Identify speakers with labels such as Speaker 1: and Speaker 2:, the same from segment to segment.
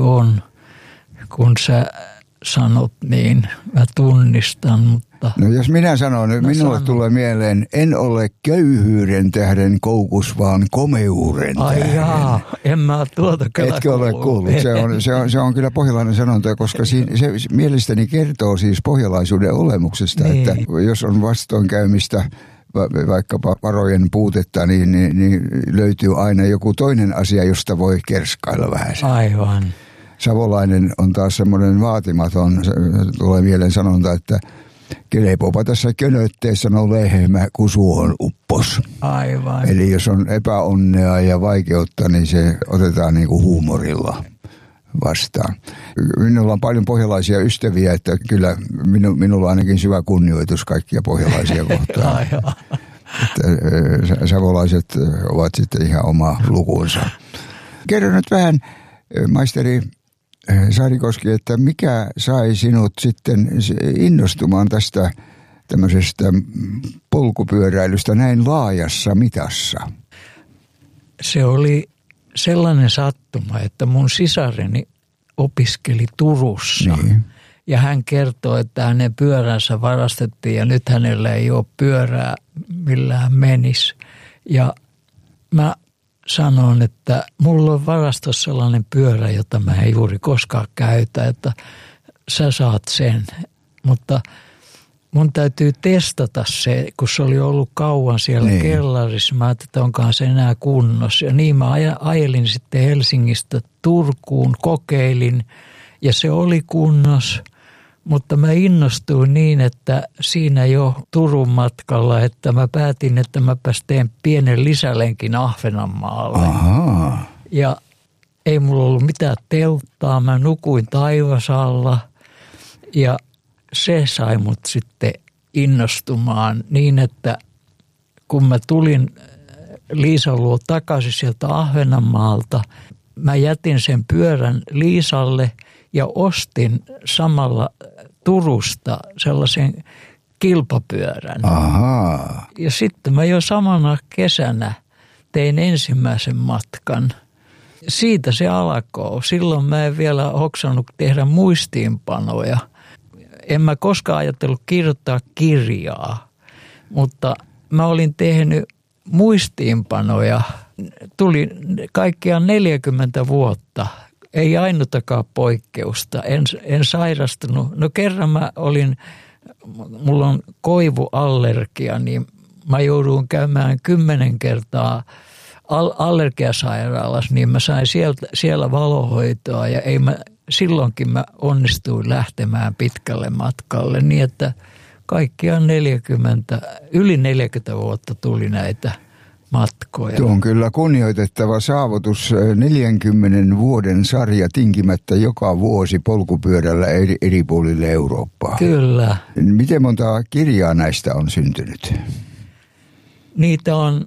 Speaker 1: on, kun sä sanot niin. Mä tunnistan, mutta...
Speaker 2: No jos minä sanon, niin minulle tulee mieleen, en ole köyhyyden tähden koukus, vaan komeuren tähden.
Speaker 1: Ai jaa, en mä tuota kyllä
Speaker 2: Etkö ole kuullut? Se on kyllä pohjalainen sanonta, koska se mielestäni kertoo siis pohjalaisuuden olemuksesta, niin. Että jos on vastoinkäymistä, vaikkapa varojen puutetta, niin löytyy aina joku toinen asia, josta voi kerskailla vähän.
Speaker 1: Aivan.
Speaker 2: Savolainen on taas semmoinen vaatimaton, tulee mieleen sanonta, että kelepopa tässä könötteessä no lehmä, kun suohon uppos.
Speaker 1: Aivan.
Speaker 2: Eli jos on epäonnea ja vaikeutta, niin se otetaan niin kuin huumorilla vastaan. Minulla on paljon pohjalaisia ystäviä, että kyllä minulla on ainakin syvä kunnioitus kaikkia pohjalaisia kohtaan. Että savolaiset ovat sitten ihan oma lukunsa. Kerro nyt vähän, maisteri Saarikoski, että mikä sai sinut sitten innostumaan tästä tämmöisestä polkupyöräilystä näin laajassa mitassa?
Speaker 1: Se oli sellainen sattuma, että mun sisareni opiskeli Turussa. Niin. Ja hän kertoi, että hänen pyöränsä varastettiin ja nyt hänellä ei ole pyörää, millä hän menisi. Ja mä sanon, että mulla on varastossa sellainen pyörä, jota mä en juuri koskaan käytä, että sä saat sen. Mutta mun täytyy testata se, kun se oli ollut kauan siellä kellarissa. Mä ajattelin, että onkohan se enää kunnossa. Ja niin mä ajelin sitten Helsingistä Turkuun, kokeilin ja se oli kunnossa. Mutta mä innostuin niin, että siinä jo Turun matkalla, että mä päätin, että mä teen pienen lisälenkin Ahvenanmaalle.
Speaker 2: Ahaa.
Speaker 1: Ja ei mulla ollut mitään telttaa, mä nukuin taivasalla ja se sai mut sitten innostumaan niin, että kun mä tulin Liisan luo takaisin sieltä Ahvenanmaalta, mä jätin sen pyörän Liisalle ja ostin samalla Turusta sellaisen kilpapyörän.
Speaker 2: Ahaa.
Speaker 1: Ja sitten mä jo samana kesänä tein ensimmäisen matkan. Siitä se alkoi. Silloin mä en vielä hoksannut tehdä muistiinpanoja. En mä koskaan ajatellut kirjoittaa kirjaa, mutta mä olin tehnyt muistiinpanoja. Tuli kaikkiaan 40 vuotta. Ei ainutakaan poikkeusta. En sairastunut. No kerran mulla on koivuallergia, niin mä jouduin käymään 10 kertaa allergiasairaalassa, niin mä sain siellä valohoitoa ja silloinkin mä onnistuin lähtemään pitkälle matkalle niin, että kaikkiaan yli 40 vuotta tuli näitä matkoja.
Speaker 2: Tuo on kyllä kunnioitettava saavutus, 40 vuoden sarja tinkimättä joka vuosi polkupyörällä eri puolille Eurooppaa.
Speaker 1: Kyllä.
Speaker 2: Miten monta kirjaa näistä on syntynyt?
Speaker 1: Niitä on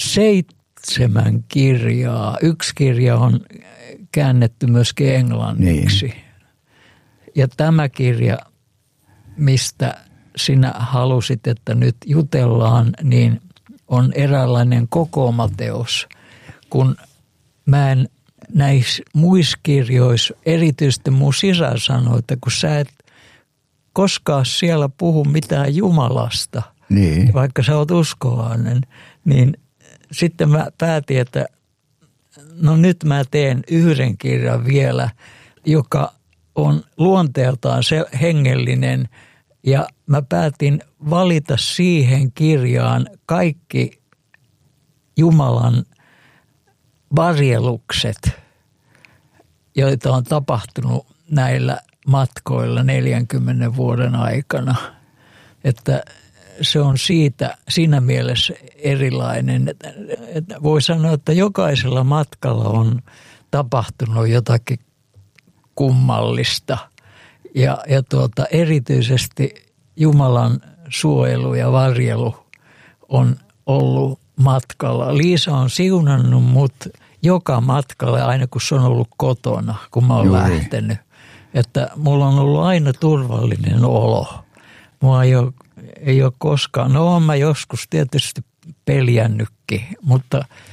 Speaker 1: 7 kirjaa. 1 kirja on käännetty myöskin englanniksi. Niin. Ja tämä kirja, mistä sinä halusit, että nyt jutellaan, niin on eräänlainen kokoomateos, kun mä en näissä muissa kirjoissa, erityisesti mun sisar sanoi, että kun sä et koskaan siellä puhu mitään Jumalasta, niin. Vaikka sä oot uskovainen, niin sitten mä päätin, että no nyt mä teen 1 kirjan vielä, joka on luonteeltaan se hengellinen. Ja mä päätin valita siihen kirjaan kaikki Jumalan varjelukset, joita on tapahtunut näillä matkoilla 40 vuoden aikana. Että se on siinä mielessä erilainen. Että voi sanoa, että jokaisella matkalla on tapahtunut jotakin kummallista. Ja erityisesti Jumalan suojelu ja varjelu on ollut matkalla. Liisa on siunannut mut joka matkalle, aina kun se on ollut kotona, kun mä oon lähtenyt. Että mulla on ollut aina turvallinen olo. Mua ei ole koskaan, no oon mä joskus tietysti peljännytkin, mutta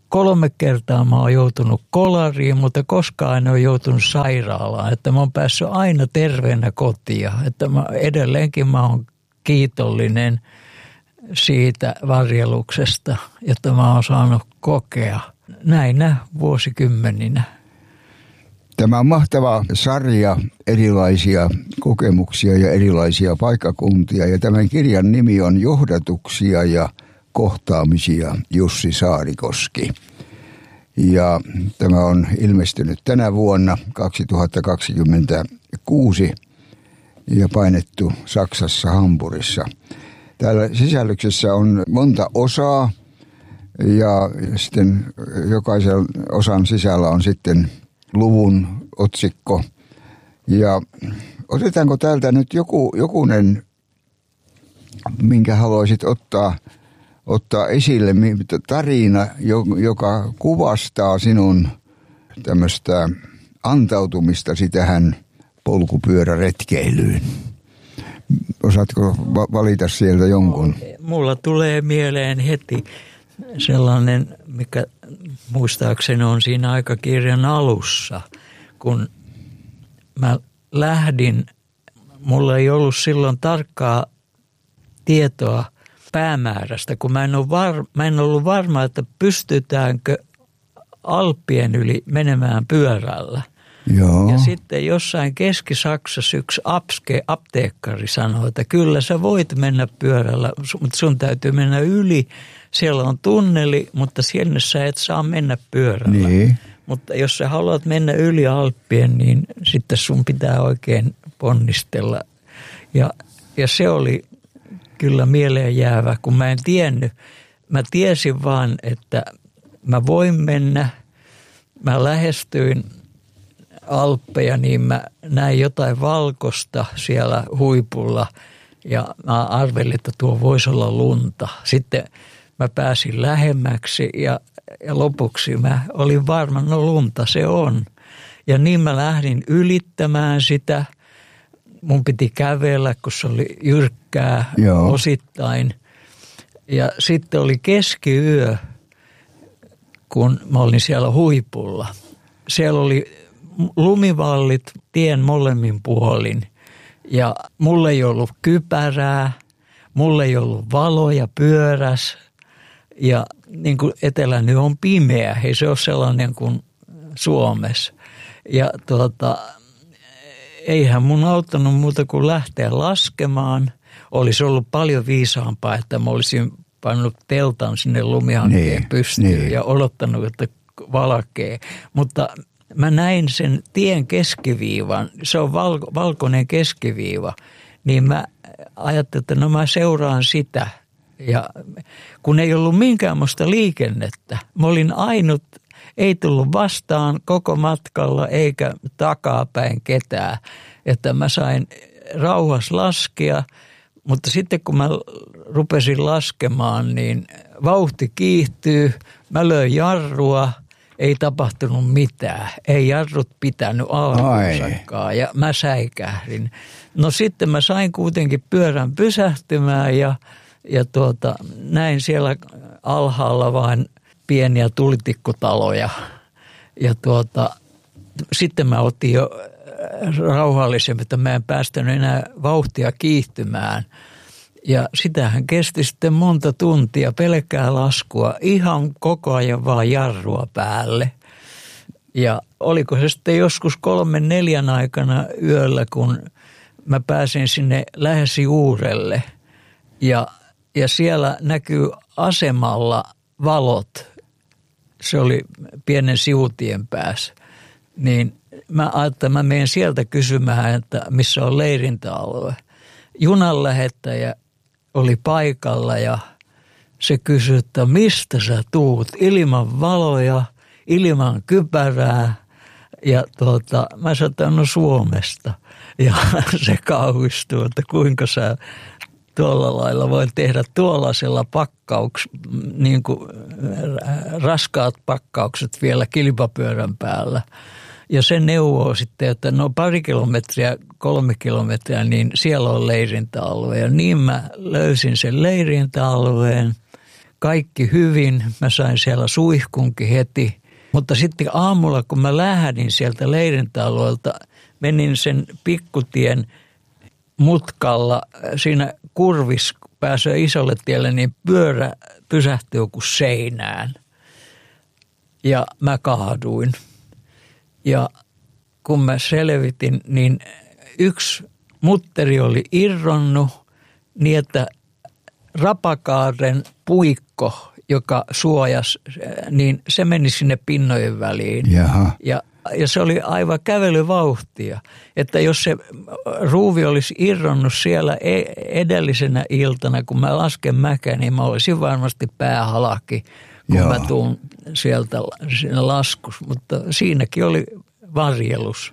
Speaker 1: 3 kertaa mä oon joutunut kolariin, mutta koskaan en ole joutunut sairaalaan. Että mä oon päässyt aina terveenä kotia. Että edelleenkin mä oon kiitollinen siitä varjeluksesta, jota mä oon saanut kokea näinä vuosikymmeninä.
Speaker 2: Tämä on mahtava sarja erilaisia kokemuksia ja erilaisia paikkakuntia. Ja tämän kirjan nimi on Johdatuksia ja kohtaamisia, Jussi Saarikoski. Ja tämä on ilmestynyt tänä vuonna 2026 ja painettu Saksassa Hampurissa. Täällä sisällöksessä on monta osaa ja sitten jokaisen osan sisällä on sitten luvun otsikko. Ja otetaanko täältä nyt jokunen, minkä haluaisit ottaa esille, tarina, joka kuvastaa sinun tämmöistä antautumistasi tähän polkupyöräretkeilyyn. Osaatko valita sieltä jonkun?
Speaker 1: Mulla tulee mieleen heti sellainen, mikä muistaakseni on siinä aikakirjan alussa, kun mä lähdin, mulla ei ollut silloin tarkkaa tietoa päämäärästä, kun mä en ollut varma, että pystytäänkö Alppien yli menemään pyörällä.
Speaker 2: Joo.
Speaker 1: Ja sitten jossain Keski-Saksassa yksi apteekkari sanoi, että kyllä sä voit mennä pyörällä, mutta sun täytyy mennä yli. Siellä on tunneli, mutta sinne sä et saa mennä pyörällä.
Speaker 2: Niin.
Speaker 1: Mutta jos sä haluat mennä yli Alppien, niin sitten sun pitää oikein ponnistella. Ja se oli kyllä mieleen jäävä, kun mä en tiennyt. Mä tiesin vaan, että mä voin mennä. Mä lähestyin Alppeja, niin mä näin jotain valkoista siellä huipulla ja mä arvelin, että tuo voisi olla lunta. Sitten mä pääsin lähemmäksi ja lopuksi mä olin varma, no lunta se on. Ja niin mä lähdin ylittämään sitä. Mun piti kävellä, kun se oli jyrkkää osittain. Ja sitten oli keskiyö, kun mä olin siellä huipulla. Siellä oli lumivallit tien molemmin puolin ja mulla ei ollut kypärää, mulla ei ollut valoja pyöräs ja niin kuin etelä nyt on pimeä, ei se ole sellainen kuin Suomessa. Ja eihän mun auttanut muuta kuin lähteä laskemaan. Olisi ollut paljon viisaampaa, että mä olisin pannut teltan sinne lumihankkeen pystyyn ja odottanut, että valkee. Mutta mä näin sen tien keskiviivan, se on valkoinen keskiviiva, niin mä ajattelin, että no mä seuraan sitä. Ja kun ei ollut minkäänlaista liikennettä, mä olin ainut, ei tullut vastaan koko matkalla eikä takapäin ketään, että mä sain rauhassa laskea, mutta sitten kun mä rupesin laskemaan, niin vauhti kiihtyy, mä löin jarrua, ei tapahtunut mitään, ei jarrut pitänyt alkuunsakaan ja mä säikähdin. No sitten mä sain kuitenkin pyörän pysähtymään ja näin siellä alhaalla vain pieniä tulitikkutaloja. Ja sitten mä otin jo rauhallisemmin, että mä en päästänyt enää vauhtia kiihtymään. Ja sitähän kesti sitten monta tuntia pelkkää laskua, ihan koko ajan vaan jarrua päälle. Ja oliko se sitten joskus 3-4 aikana yöllä, kun mä pääsin sinne lähes juurelle. Ja siellä näkyy asemalla valot. Se oli pienen sivutien päässä. Niin mä ajattelin, että mä menen sieltä kysymään, että missä on leirintäalue. Junan lähettäjä oli paikalla ja se kysyi, että mistä sä tuut? Ilman valoja, ilman kypärää. Ja mä sanoin, että no Suomesta. Ja se kauhistui, että kuinka sä tuolla lailla voin tehdä tuollaisella niin kuin raskaat pakkaukset vielä kilpapyörän päällä. Ja se neuvoo sitten, että no 2 kilometriä, 3 kilometriä, niin siellä on leirintäalue. Ja niin mä löysin sen leirintäalueen, kaikki hyvin. Mä sain siellä suihkunkin heti. Mutta sitten aamulla, kun mä lähdin sieltä leirintaloilta, menin sen pikkutien mutkalla. Siinä kurvis pääsee isolle tielle, niin pyörä pysähtyi joku seinään. Ja mä kaaduin. Ja kun mä selvitin, niin yksi mutteri oli irronnut niin, että rapakaaren puikko, joka suojasi, niin se meni sinne pinnojen väliin.
Speaker 2: Jaha.
Speaker 1: Ja se oli aivan kävelyvauhtia. Että jos se ruuvi olisi irronnut siellä edellisenä iltana, kun mä lasken mäkeä, niin mä olisin varmasti päähalki, kun mä tuun sieltä sinne laskus. Mutta siinäkin oli varjelus.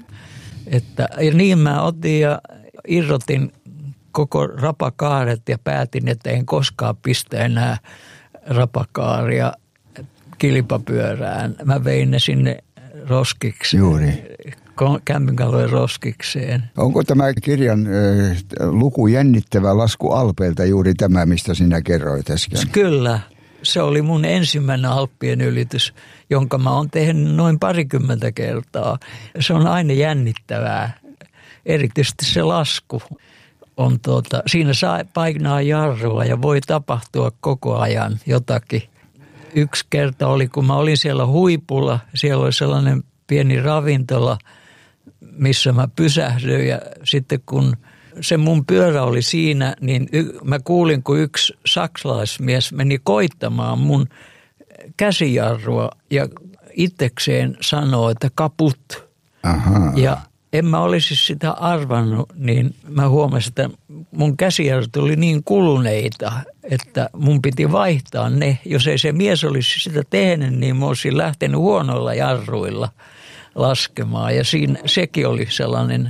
Speaker 1: Ja niin mä otin ja irrotin koko rapakaaret ja päätin, että en koskaan pistä enää rapakaaria kilpapyörään. Mä vein ne sinne roskiksi.
Speaker 2: Juuri.
Speaker 1: Kämpinkalujen roskikseen.
Speaker 2: Onko tämä kirjan luku jännittävä lasku Alpeilta juuri tämä, mistä sinä kerroit äsken?
Speaker 1: Kyllä. Se oli mun ensimmäinen Alppien ylitys, jonka mä oon tehnyt noin 20 kertaa. Se on aina jännittävää. Erityisesti se lasku on siinä saa painaa jarrua ja voi tapahtua koko ajan jotakin. Yksi kerta oli, kun mä olin siellä huipulla, siellä oli sellainen pieni ravintola, missä mä pysähdyin ja sitten kun se mun pyörä oli siinä, niin mä kuulin, kun yksi saksalaismies meni koittamaan mun käsijarrua ja itsekseen sanoi, että kaput.
Speaker 2: Aha.
Speaker 1: Ja en mä olisi sitä arvannut, niin mä huomasin, että mun käsijarrut oli niin kuluneita, että mun piti vaihtaa ne. Jos ei se mies olisi sitä tehnyt, niin mä olisin lähtenyt huonoilla jarruilla laskemaan. Ja siinä sekin oli sellainen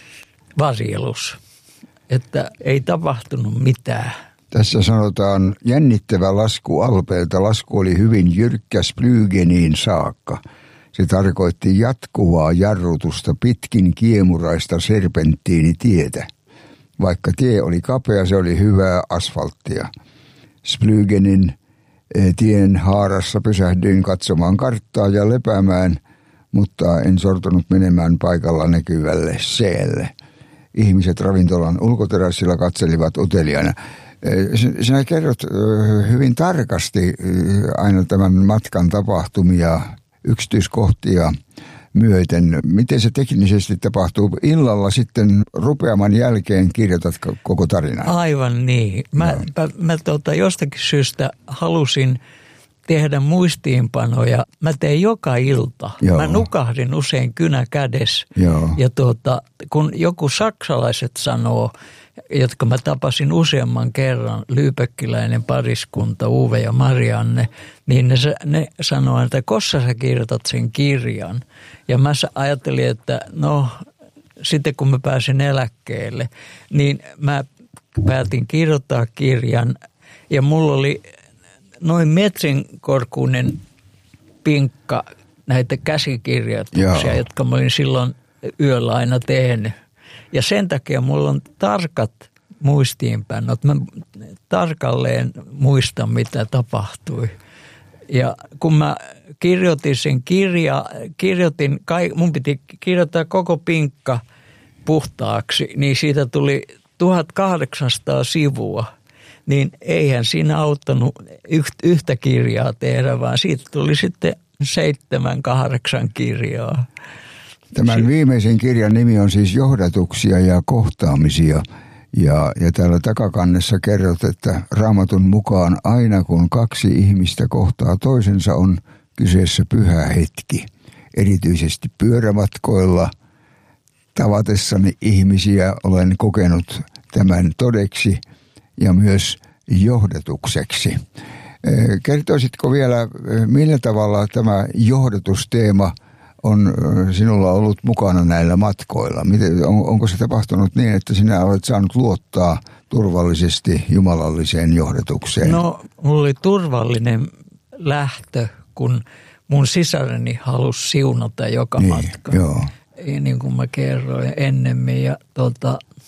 Speaker 1: varjelus, että ei tapahtunut mitään.
Speaker 2: Tässä sanotaan jännittävä lasku Alpeilta. Lasku oli hyvin jyrkkä Splügeniin saakka. Se tarkoitti jatkuvaa jarrutusta pitkin kiemuraista serpenttiinitietä. Vaikka tie oli kapea, se oli hyvää asfalttia. Splügenin tien haarassa pysähdyin katsomaan karttaa ja lepäämään, mutta en sortunut menemään paikalla näkyvälle seelle. Ihmiset ravintolan ulkoterassilla katselivat uteliaana. Sinä kerrot hyvin tarkasti aina tämän matkan tapahtumia, yksityiskohtia myöten. Miten se teknisesti tapahtuu? Illalla sitten rupeaman jälkeen kirjoitat koko tarinaa.
Speaker 1: Aivan niin. Mä jostakin syystä halusin tehdä muistiinpanoja. Mä tein joka ilta. Joo. Mä nukahdin usein kynä kädessä. Joo. Ja kun joku saksalaiset sanoo, jotka mä tapasin useamman kerran, lyypekkiläinen pariskunta, Uwe ja Marianne, niin ne sanoo, että koska sä kirjoitat sen kirjan. Ja mä ajattelin, että sitten kun mä pääsin eläkkeelle, niin mä päätin kirjoittaa kirjan ja mulla oli noin metrin korkuinen pinkka näitä käsikirjoituksia, jotka mä olin silloin yöllä aina tehnyt. Ja sen takia mulla on tarkat muistiinpanot. Mä tarkalleen muistan, mitä tapahtui. Ja kun mä kirjoitin sen mun piti kirjoittaa koko pinkka puhtaaksi, niin siitä tuli 1800 sivua. Niin eihän siinä auttanut yhtä kirjaa tehdä, vaan siitä tuli sitten 7-8 kirjaa.
Speaker 2: Tämän viimeisen kirjan nimi on siis Johdatuksia ja kohtaamisia. Ja täällä takakannessa kerrot, että Raamatun mukaan aina kun kaksi ihmistä kohtaa toisensa on kyseessä pyhä hetki. Erityisesti pyörämatkoilla tavatessani ihmisiä olen kokenut tämän todeksi ja myös johdatukseksi. Kertoisitko vielä, millä tavalla tämä johdatusteema on sinulla ollut mukana näillä matkoilla? Onko se tapahtunut niin, että sinä olet saanut luottaa turvallisesti jumalalliseen johdatukseen?
Speaker 1: No, mulla oli turvallinen lähtö, kun mun sisareni halusi siunata joka matka. Joo. Niin kuin mä kerroin ennemmin. Ja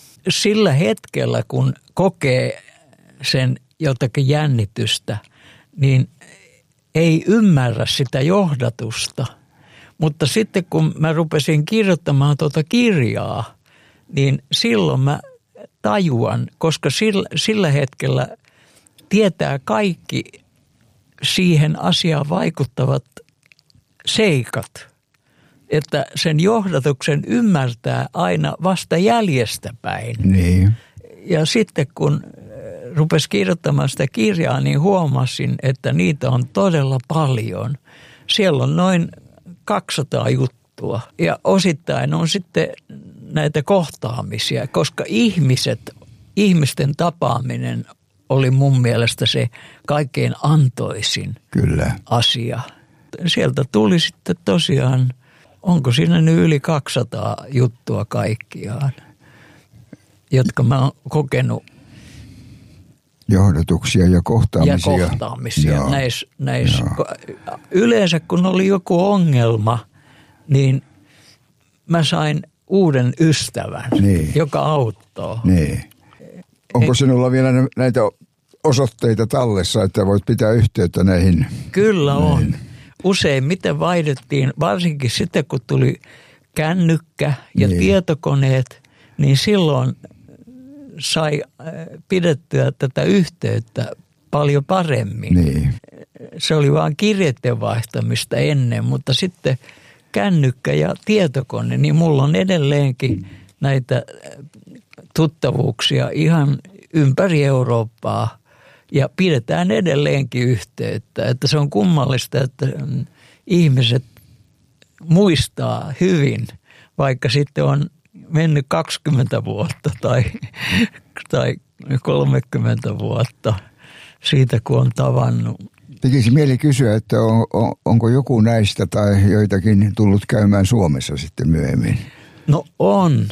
Speaker 1: sillä hetkellä, kun kokee sen jotakin jännitystä, niin ei ymmärrä sitä johdatusta. Mutta sitten kun mä rupesin kirjoittamaan tuota kirjaa, niin silloin mä tajuan, koska sillä hetkellä tietää kaikki siihen asiaan vaikuttavat seikat, että sen johdatuksen ymmärtää aina vasta jäljestäpäin.
Speaker 2: Niin.
Speaker 1: Ja sitten kun rupesi kirjoittamaan sitä kirjaa, niin huomasin, että niitä on todella paljon. Siellä on noin 200 juttua ja osittain on sitten näitä kohtaamisia, koska ihmisten tapaaminen oli mun mielestä se kaikkein antoisin asia. Sieltä tuli sitten tosiaan, onko siinä nyt yli 200 juttua kaikkiaan, jotka mä oon kokenut.
Speaker 2: Johdatuksia ja kohtaamisia.
Speaker 1: Ja kohtaamisia. Näissä. Yleensä kun oli joku ongelma, niin mä sain uuden ystävän, joka auttoi.
Speaker 2: Niin. Onko sinulla vielä näitä osoitteita tallessa, että voit pitää yhteyttä näihin?
Speaker 1: Kyllä on. Useimmiten vaihdettiin, varsinkin sitten kun tuli kännykkä ja tietokoneet, niin silloin sai pidettyä tätä yhteyttä paljon paremmin.
Speaker 2: Niin.
Speaker 1: Se oli vain kirjeiden vaihtamista ennen, mutta sitten kännykkä ja tietokone, niin mulla on edelleenkin näitä tuttavuuksia ihan ympäri Eurooppaa ja pidetään edelleenkin yhteyttä. Että se on kummallista, että ihmiset muistaa hyvin, vaikka sitten on mennyt 20 vuotta tai 30 vuotta siitä, kun on tavannut.
Speaker 2: Tekisi mieli kysyä, että onko joku näistä tai joitakin tullut käymään Suomessa sitten myöhemmin?
Speaker 1: No on.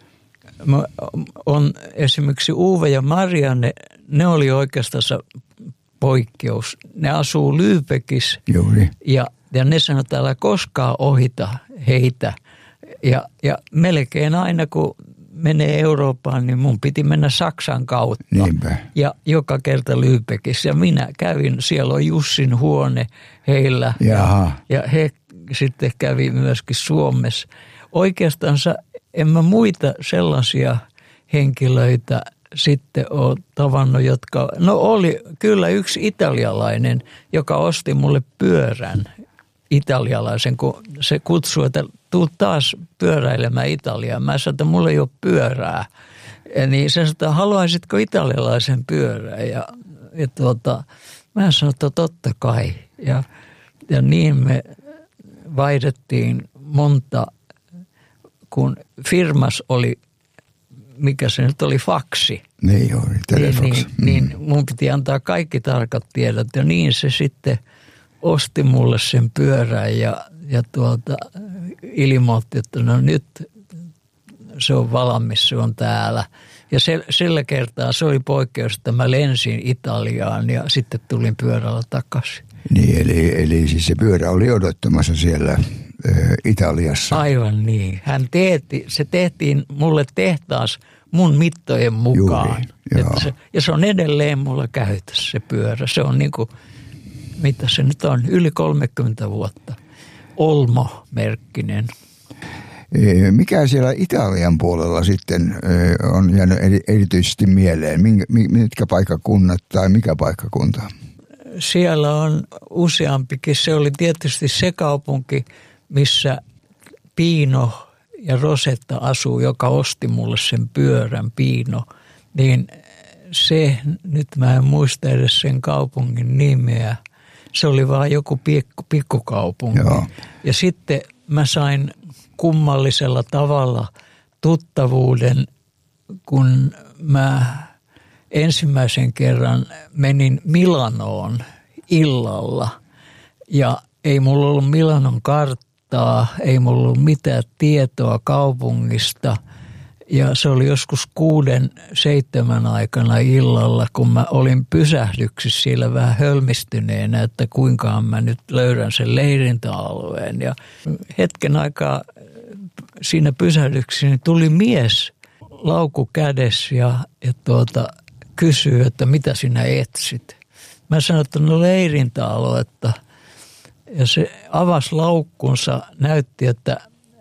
Speaker 1: On esimerkiksi Uwe ja Marianne, ne oli oikeastaan poikkeus. Ne asuu Lübeckissä ja ne sanoi, että älä koskaan ohita heitä. Ja melkein aina kun menee Eurooppaan, niin mun piti mennä Saksan kautta.
Speaker 2: Niinpä.
Speaker 1: Ja joka kerta Lübeckissä. Ja minä kävin, siellä on Jussin huone heillä. Ja he sitten kävi myöskin Suomessa. Oikeastaan en mä muita sellaisia henkilöitä sitten ole tavannut, jotka, oli kyllä yksi italialainen, joka osti mulle pyörän italialaisen, kun se kutsui, että tuu taas pyöräilemään Italiaan. Mä sanoin, että mulla ei ole pyörää. Niin se sanoi, että haluaisitko italialaisen pyörää? Ja mä sanoin, että totta kai. Ja niin me vaihdettiin monta, kun firmas oli, mikä se nyt oli, faksi.
Speaker 2: Niin oli, telefaksi.
Speaker 1: Niin mun piti antaa kaikki tarkat tiedot ja niin se sitten osti mulle sen pyörän ja ilmoitti, että no nyt se on valmis, se on täällä. Ja sillä kertaa se oli poikkeus, että mä lensin Italiaan ja sitten tulin pyörällä takaisin.
Speaker 2: Niin, eli siis se pyörä oli odottamassa siellä Italiassa.
Speaker 1: Aivan niin. Se tehtiin mulle tehtaas mun mittojen mukaan. Ja se on edelleen mulla käytössä se pyörä. Se on niin kuin, mitä se nyt on, yli 30 vuotta. Olmo-merkkinen.
Speaker 2: Mikä siellä Italian puolella sitten on jäänyt erityisesti mieleen? Mitkä paikkakunnat tai mikä paikkakunta?
Speaker 1: Siellä on useampikin. Se oli tietysti se kaupunki, missä Pino ja Rosetta asuu, joka osti mulle sen pyörän, Pino. Niin se, nyt mä en muista edes sen kaupungin nimeä. Se oli vaan joku pikkukaupunki. Joo. Ja sitten mä sain kummallisella tavalla tuttavuuden, kun mä ensimmäisen kerran menin Milanoon illalla. Ja ei mulla ollut Milanon karttaa, ei mulla ollut mitään tietoa kaupungista. Ja se oli joskus 6-7 aikana illalla, kun mä olin pysähdyksissä siellä vähän hölmistyneenä, että kuinka mä nyt löydän sen leirintäalueen. Ja hetken aikaa siinä pysähdyksissä niin tuli mies laukku kädessä ja kysyi, että mitä sinä etsit. Mä sanoin, että no leirintäaluetta. Ja se avasi laukkunsa, näytti, että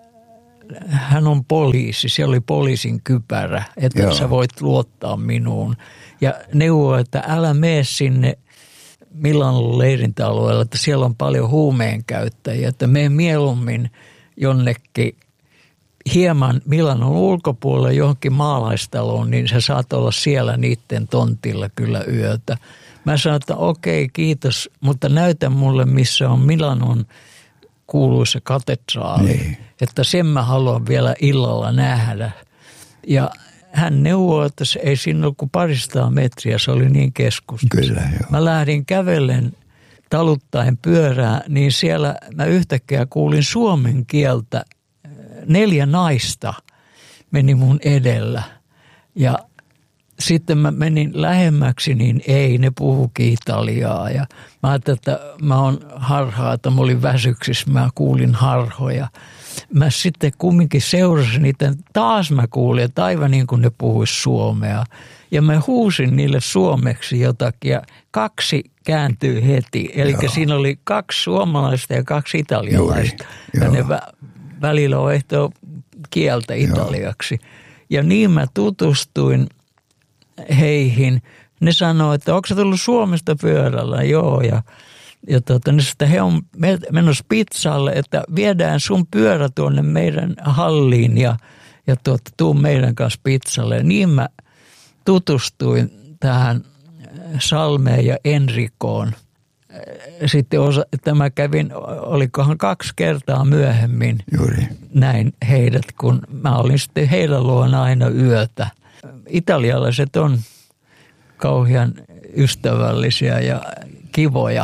Speaker 1: hän on poliisi. Siellä oli poliisin kypärä, että Joo. Sä voit luottaa minuun. Ja neuvoi, että älä mene sinne Milanon leirintäalueella, että siellä on paljon huumeen käyttäjiä. Että mene mieluummin jonnekin hieman Milanon ulkopuolelle johonkin maalaistaloon, niin sä saat olla siellä niiden tontilla kyllä yötä. Mä sanoin, että okei, kiitos, mutta näytä mulle, missä on Milanon kuuluisa katedraali. Niin. Että sen mä haluan vielä illalla nähdä. Ja hän neuvoi, että se ei siinä ole kuin 200 metriä, se oli niin keskustassa.
Speaker 2: Kyllä, joo.
Speaker 1: Mä lähdin kävellen taluttaen pyörää, niin siellä mä yhtäkkiä kuulin suomen kieltä. 4 naista meni mun edellä ja sitten mä menin lähemmäksi, niin ei, ne puhukin italiaa. Ja mä ajattelin, että mä oon harhaa, että mä olin väsyksissä, mä kuulin harhoja. Mä sitten kumminkin seurasin niitä, taas mä kuulin, että aivan niin kuin ne puhuis suomea. Ja mä huusin niille suomeksi jotakin ja 2 kääntyy heti. Eli siinä oli 2 suomalaista ja 2 italialaista. Ja ne välillä on ehto kieltä italiaksi. Ja niin mä tutustuin heihin. Ne sanoi, että onko sä tullut Suomesta pyörällä? Joo. Ja ne sanoi, että he on menossa pizzalle, että viedään sun pyörä tuonne meidän halliin ja tuu meidän kanssa pizzalle. Ja niin mä tutustuin tähän Salmeen ja Enricoon. Sitten että mä kävin, olikohan 2 kertaa myöhemmin
Speaker 2: Juuri.
Speaker 1: Näin heidät, kun mä olin sitten heidän luona aina yötä. Italialaiset on kauhean ystävällisiä ja kivoja.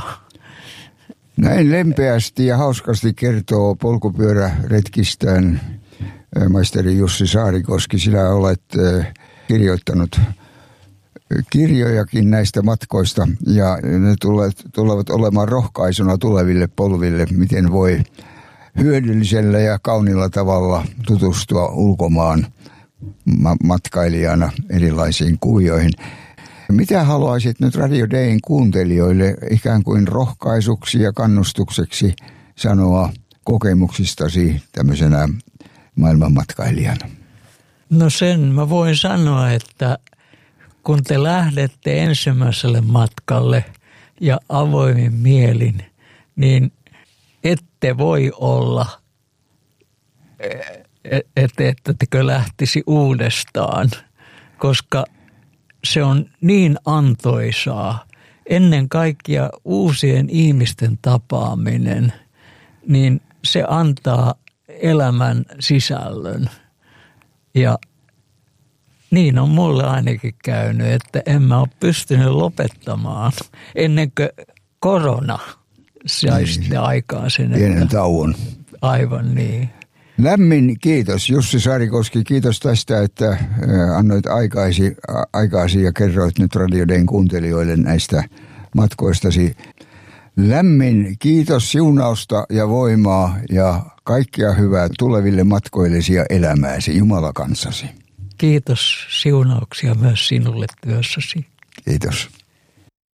Speaker 2: Näin lempeästi ja hauskasti kertoo polkupyöräretkistään maisteri Jussi Saarikoski. Sinä olet kirjoittanut kirjojakin näistä matkoista ja ne tulevat olemaan rohkaisuna tuleville polville, miten voi hyödyllisellä ja kaunilla tavalla tutustua ulkomaan matkailijana erilaisiin kuvioihin. Mitä haluaisit nyt Radio Dayn kuuntelijoille ikään kuin rohkaisuksi ja kannustukseksi sanoa kokemuksistasi tämmöisenä maailmanmatkailijana?
Speaker 1: No sen mä voin sanoa, että kun te lähdette ensimmäiselle matkalle ja avoimin mielin, niin ette voi olla, ettekö lähtisi uudestaan, koska se on niin antoisaa. Ennen kaikkea uusien ihmisten tapaaminen, niin se antaa elämän sisällön. Ja niin on mulle ainakin käynyt, että en mä ole pystynyt lopettamaan ennen kuin korona sai sitten aikaan sen.
Speaker 2: Pienen tauon.
Speaker 1: Aivan niin.
Speaker 2: Lämmin kiitos Jussi Saarikoski, kiitos tästä, että annoit aikaasi ja kerroit nyt Radio Dayn kuuntelijoille näistä matkoistasi. Lämmin kiitos, siunausta ja voimaa ja kaikkea hyvää tuleville matkoillesi ja elämääsi, Jumala kanssasi.
Speaker 1: Kiitos, siunauksia myös sinulle työssäsi.
Speaker 2: Kiitos.